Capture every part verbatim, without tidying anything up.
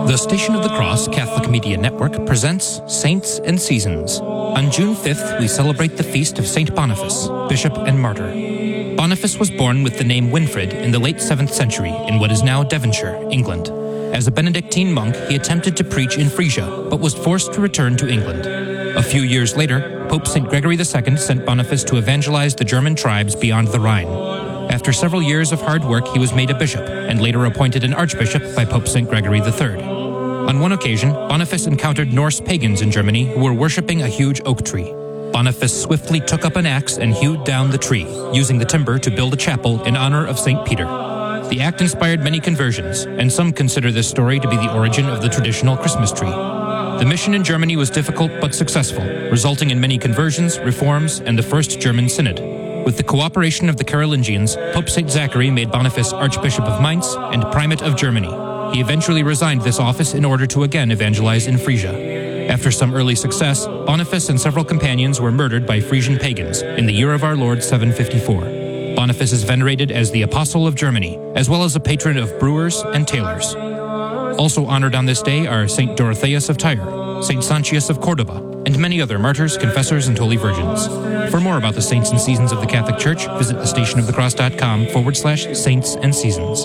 The Station of the Cross Catholic Media Network presents Saints and Seasons. On June fifth, we celebrate the feast of Saint Boniface, Bishop and Martyr. Boniface was born with the name Winfrid in the late seventh century in what is now Devonshire, England. As a Benedictine monk, he attempted to preach in Frisia, but was forced to return to England. A few years later, Pope Saint Gregory the Second sent Boniface to evangelize the German tribes beyond the Rhine. After several years of hard work, he was made a bishop, and later appointed an archbishop by Pope Saint Gregory the Third. On one occasion, Boniface encountered Norse pagans in Germany who were worshipping a huge oak tree. Boniface swiftly took up an axe and hewed down the tree, using the timber to build a chapel in honor of Saint Peter. The act inspired many conversions, and some consider this story to be the origin of the traditional Christmas tree. The mission in Germany was difficult but successful, resulting in many conversions, reforms, and the First German Synod. With the cooperation of the Carolingians, Pope Saint Zachary made Boniface Archbishop of Mainz and Primate of Germany. He eventually resigned this office in order to again evangelize in Frisia. After some early success, Boniface and several companions were murdered by Frisian pagans in the year of our Lord seven fifty-four. Boniface is venerated as the Apostle of Germany, as well as a patron of brewers and tailors. Also honored on this day are Saint Dorotheus of Tyre, Saint Sancius of Cordoba, and many other martyrs, confessors, and holy virgins. For more about the saints and seasons of the Catholic Church, visit thestationofthecross.com forward slash saints and seasons.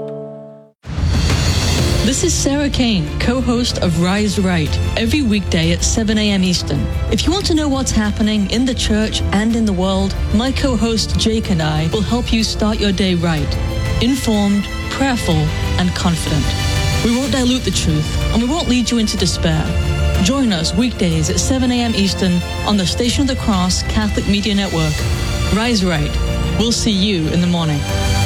This is Sarah Kane, co-host of Rise Right, every weekday at seven a.m. Eastern. If you want to know what's happening in the church and in the world, my co-host Jake and I will help you start your day right, informed, prayerful, and confident. We won't dilute the truth, and we won't lead you into despair. Join us weekdays at seven a.m. Eastern on the Station of the Cross Catholic Media Network. Rise Right. We'll see you in the morning.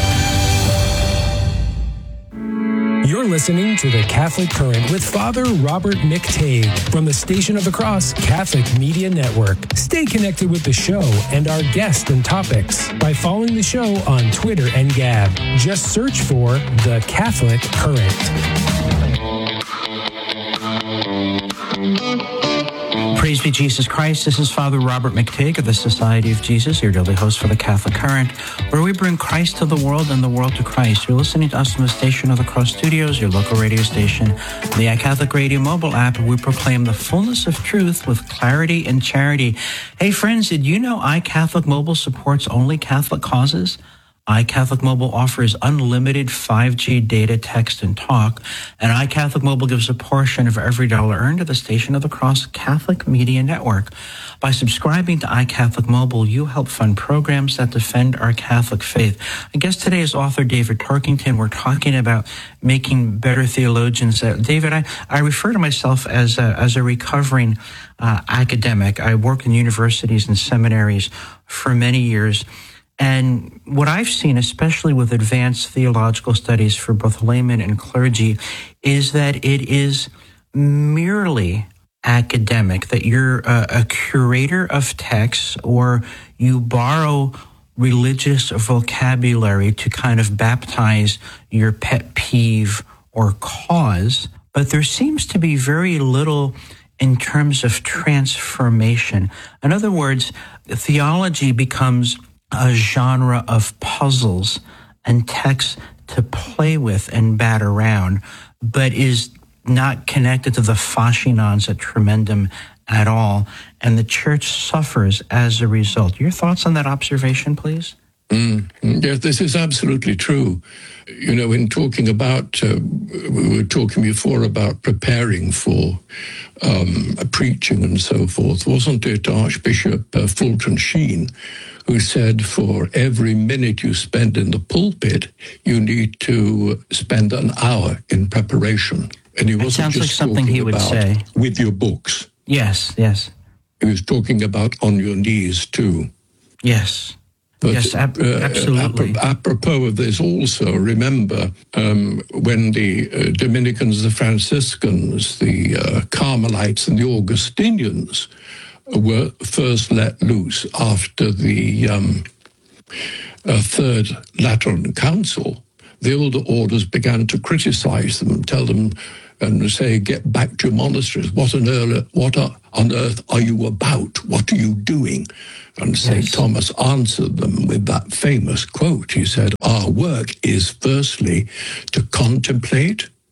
You're listening to The Catholic Current with Father Robert McTague from the Station of the Cross Catholic Media Network. Stay connected with the show and our guests and topics by following the show on Twitter and Gab. Just search for The Catholic Current. Praise be Jesus Christ. This is Father Robert McTague of the Society of Jesus, your daily host for the Catholic Current, where we bring Christ to the world and the world to Christ. You're listening to us from the Station of the Cross Studios, your local radio station, the iCatholic Radio mobile app, where we proclaim the fullness of truth with clarity and charity. Hey friends, did you know iCatholic Mobile supports only Catholic causes? iCatholic Mobile offers unlimited five G data, text, and talk, and iCatholic Mobile gives a portion of every dollar earned to the Station of the Cross Catholic Media Network. By subscribing to iCatholic Mobile, you help fund programs that defend our Catholic faith. I guess today is author David Torkington. We're talking about making better theologians. Uh, David, I, I refer to myself as a, as a recovering uh, academic. I worked in universities and seminaries for many years. And what I've seen, especially with advanced theological studies for both laymen and clergy, is that it is merely academic, that you're a, a curator of texts or you borrow religious vocabulary to kind of baptize your pet peeve or cause. But there seems to be very little in terms of transformation. In other words, theology becomes a genre of puzzles and texts to play with and bat around, but is not connected to the fascinans at tremendum at all. And the church suffers as a result. Your thoughts on that observation, please? Mm, yes, this is absolutely true. You know, in talking about, uh, we were talking before about preparing for um, preaching and so forth. Wasn't it Archbishop uh, Fulton Sheen who said for every minute you spend in the pulpit, you need to spend an hour in preparation? And he wasn't sounds just like something talking he would about say. With your books. Yes, yes. He was talking about on your knees too. Yes. But, yes, ab- absolutely. Uh, apropos of this also, remember um, when the uh, Dominicans, the Franciscans, the uh, Carmelites and the Augustinians were first let loose after the um, uh, Third Lateran Council, the older orders began to criticize them and tell them and say, get back to your monasteries. What on earth, what on earth are you about? What are you doing? And Saint Yes. Thomas answered them with that famous quote. He said, our work is firstly to contemplate,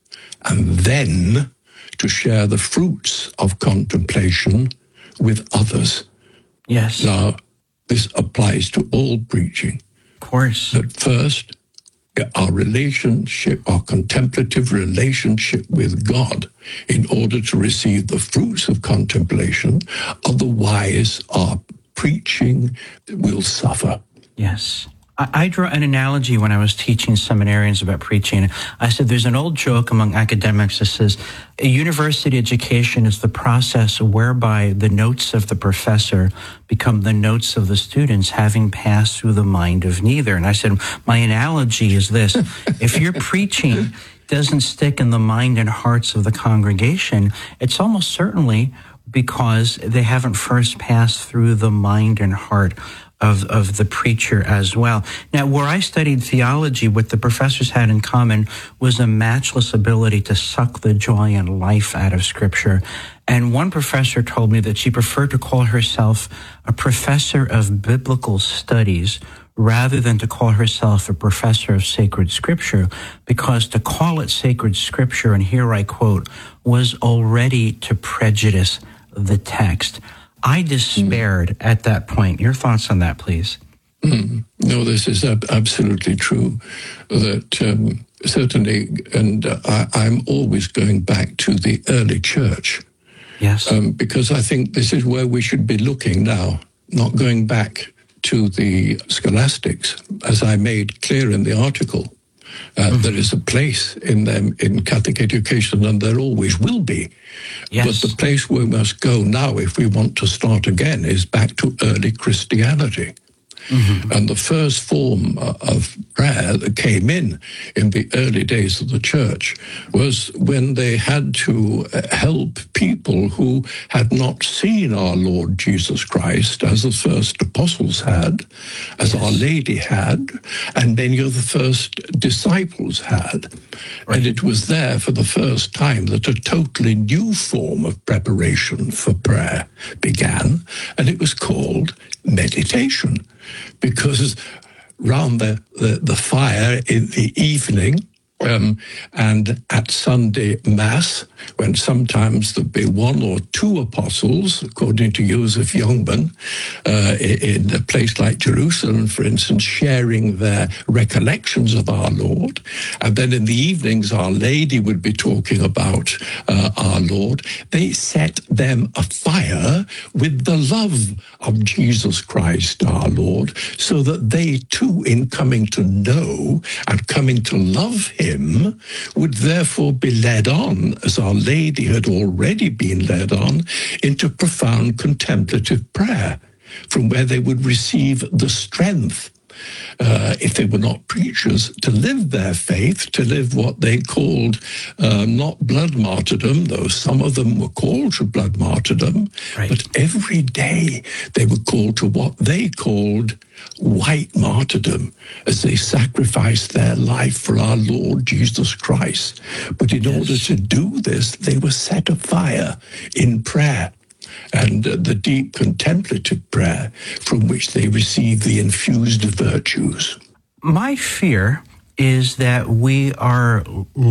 and then to share the fruits of contemplation with others. Yes. Now, this applies to all preaching. Of course. That first, our relationship, our contemplative relationship with God, in order to receive the fruits of contemplation. Otherwise, our preaching will suffer. Yes. I, I drew an analogy when I was teaching seminarians about preaching. I said there's an old joke among academics that says a university education is the process whereby the notes of the professor become the notes of the students, having passed through the mind of neither. And I said, my analogy is this. If your preaching doesn't stick in the mind and hearts of the congregation, it's almost certainly because they haven't first passed through the mind and heart of, of the preacher as well. Now, where I studied theology, what the professors had in common was a matchless ability to suck the joy and life out of Scripture. And one professor told me that she preferred to call herself a professor of biblical studies rather than to call herself a professor of sacred Scripture, because to call it sacred Scripture, and here I quote, was already to prejudice the text. I despaired mm. at that point. Your thoughts on that, please? Mm. No, this is ab- absolutely true. That um, certainly, and uh, I, I'm always going back to the early church. Yes. Um, because I think this is where we should be looking now, not going back to the scholastics, as I made clear in the article. Uh, mm-hmm. There is a place in them in Catholic education, and there always will be. Yes. But the place we must go now, if we want to start again, is back to early Christianity. Mm-hmm. And the first form of prayer that came in in the early days of the church was when they had to help people who had not seen our Lord Jesus Christ, as the first apostles had, as yes. Our Lady had, and many of the first disciples had. Right. And it was there for the first time that a totally new form of preparation for prayer began, and it was called meditation. Because round the, the, the fire in the evening um, and at Sunday Mass, when sometimes there'd be one or two apostles, according to Joseph Youngman, uh, in a place like Jerusalem, for instance, sharing their recollections of our Lord. And then in the evenings, Our Lady would be talking about uh, our Lord. They set them afire with the love of Jesus Christ, our Lord, so that they too, in coming to know and coming to love him, would therefore be led on, as Our Lady had already been led on, into profound contemplative prayer, from where they would receive the strength, uh, if they were not preachers, to live their faith, to live what they called uh, not blood martyrdom, though some of them were called to blood martyrdom, right. But every day they were called to what they called white martyrdom, as they sacrificed their life for our Lord Jesus Christ. But in yes. order to do this, they were set afire in prayer, and uh, the deep contemplative prayer from which they receive the infused virtues. My fear is that we are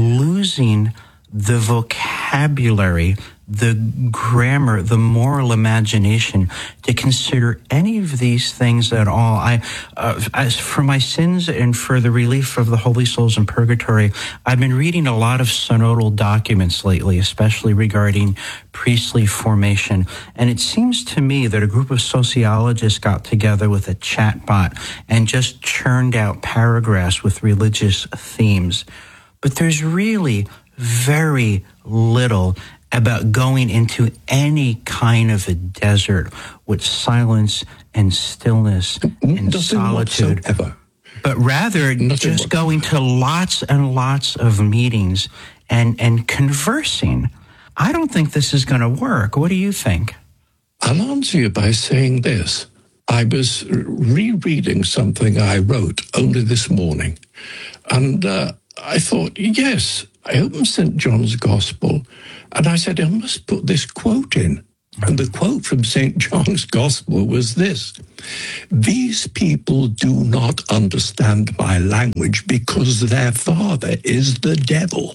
losing the vocabulary, the grammar, the moral imagination to consider any of these things at all. I, uh, as for my sins and for the relief of the holy souls in purgatory, I've been reading a lot of synodal documents lately, especially regarding priestly formation. And it seems to me that a group of sociologists got together with a chatbot and just churned out paragraphs with religious themes. But there's really very little about going into any kind of a desert with silence and stillness and Nothing solitude. Whatsoever. But rather Nothing just whatsoever. going to lots and lots of meetings and, and conversing. I don't think this is going to work. What do you think? I'll answer you by saying this. I was rereading something I wrote only this morning, and uh, I thought, yes, I opened Saint John's Gospel, and I said, I must put this quote in. And the quote from Saint John's Gospel was this: "These people do not understand my language because their father is the devil."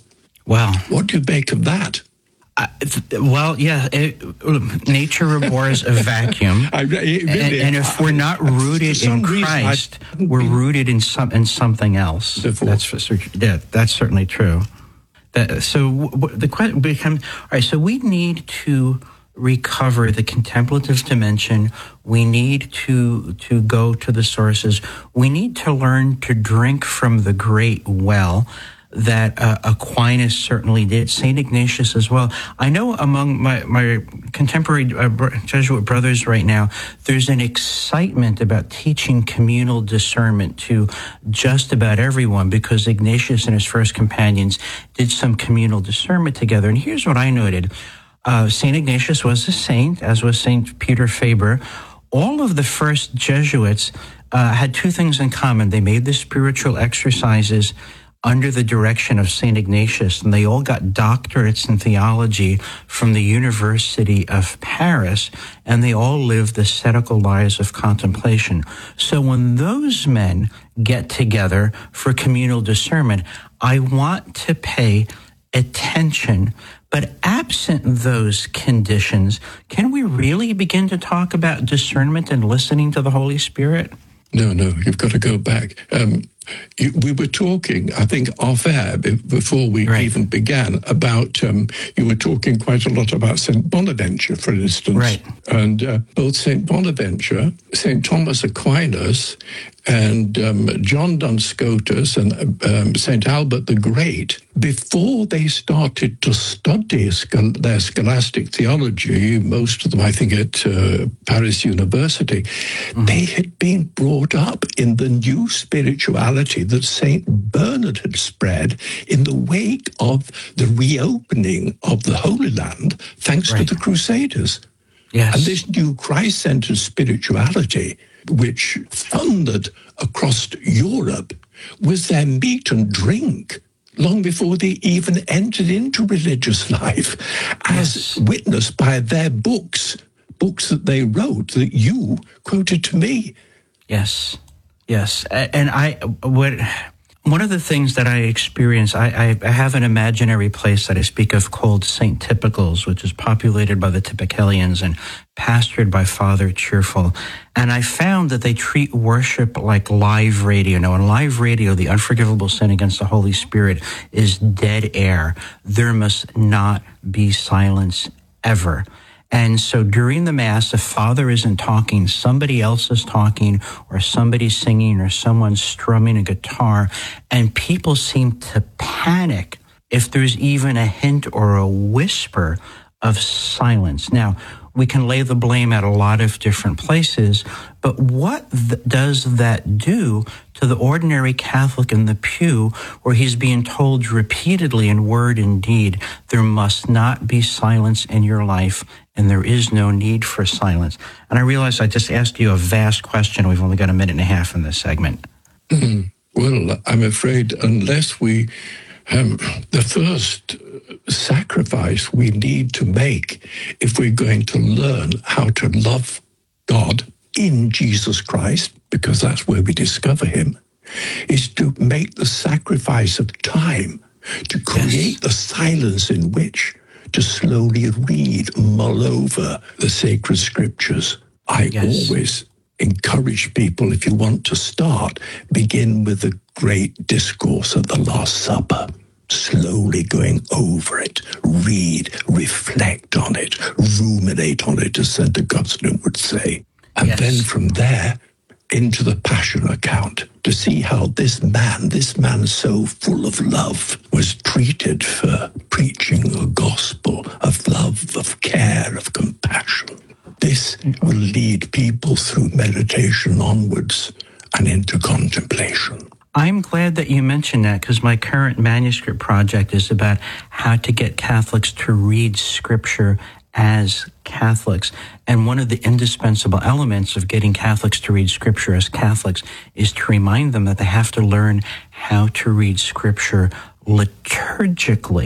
Wow. What do you make of that? Uh, well, yeah, it, nature abhors a vacuum, I, really, and, and if we're not rooted in Christ, we're been, rooted in some in something else. Before. That's for, yeah, that's certainly true. That, so the question becomes: all right, so we need to recover the contemplative dimension. We need to to go to the sources. We need to learn to drink from the great well that uh, Aquinas certainly did, Saint Ignatius as well. I know among my, my contemporary uh, Jesuit brothers right now, there's an excitement about teaching communal discernment to just about everyone, because Ignatius and his first companions did some communal discernment together. And here's what I noted. Uh, Saint Ignatius was a saint, as was Saint Peter Faber. All of the first Jesuits uh, had two things in common. They made the spiritual exercises under the direction of Saint Ignatius, and they all got doctorates in theology from the University of Paris, and they all lived ascetical lives of contemplation. So when those men get together for communal discernment, I want to pay attention. But absent those conditions, can we really begin to talk about discernment and listening to the Holy Spirit? No, no, you've got to go back. Um, you, we were talking, I think, off-air before we right. even began about, um, you were talking quite a lot about Saint Bonaventure, for instance. Right. And uh, both Saint Bonaventure, Saint Thomas Aquinas, and um, John Duns Scotus and um, Saint Albert the Great, before they started to study schol- their scholastic theology, most of them, I think, at uh, Paris University, mm-hmm. they had been brought up in the new spirituality that Saint Bernard had spread in the wake of the reopening of the Holy Land, thanks right. to the Crusaders. Yes. And this new Christ-centered spirituality, which thundered across Europe, was their meat and drink long before they even entered into religious life, as yes. witnessed by their books, books that they wrote that you quoted to me. Yes, yes. And I, what, one of the things that I experience, I, I have an imaginary place that I speak of called Saint Typicals, which is populated by the Typicalians and pastored by Father Cheerful. And I found that they treat worship like live radio. Now, in live radio, the unforgivable sin against the Holy Spirit is dead air. There must not be silence ever. And so during the Mass, if Father isn't talking, somebody else is talking, or somebody's singing, or someone's strumming a guitar, and people seem to panic if there's even a hint or a whisper of silence. Now, we can lay the blame at a lot of different places, but what th- does that do to the ordinary Catholic in the pew, where he's being told repeatedly in word and deed, there must not be silence in your life, and there is no need for silence? And I realize I just asked you a vast question. We've only got a minute and a half in this segment. Mm, well, I'm afraid unless we, um, the first sacrifice we need to make if we're going to learn how to love God in Jesus Christ, because that's where we discover him, is to make the sacrifice of time, to create yes. the silence in which to slowly read, mull over the sacred scriptures. I yes. always encourage people, if you want to start, begin with the great discourse of the Last Supper. Slowly going over it, read, reflect on it, ruminate on it, as Saint Augustine would say. And yes. then from there, into the Passion account, to see how this man, this man so full of love, was treated for preaching a gospel of love, of care, of compassion. This will lead people through meditation onwards and into contemplation. I'm glad that you mentioned that, because my current manuscript project is about how to get Catholics to read Scripture as Catholics. And one of the indispensable elements of getting Catholics to read Scripture as Catholics is to remind them that they have to learn how to read Scripture liturgically.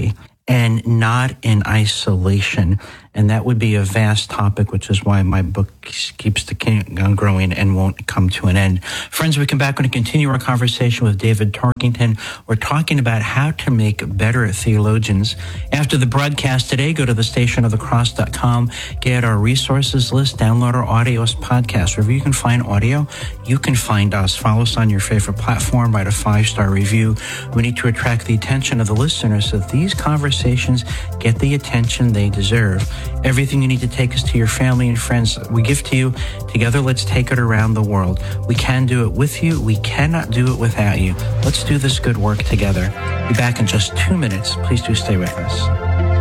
and not in isolation. And that would be a vast topic, which is why my book keeps on growing and won't come to an end. Friends, we come back and continue our conversation with David Tarkington. We're talking about how to make better theologians. After the broadcast today, go to the station of the cross dot com, get our resources list, download our audio podcast. Wherever you can find audio, you can find us. Follow us on your favorite platform, write a five-star review. We need to attract the attention of the listeners so that these conversations get the attention they deserve. Everything you need to take us to your family and friends, we give to you. Together, let's take it around the world. We can do it with you. We cannot do it without you. Let's do this good work together. Be back in just two minutes. Please do stay with us.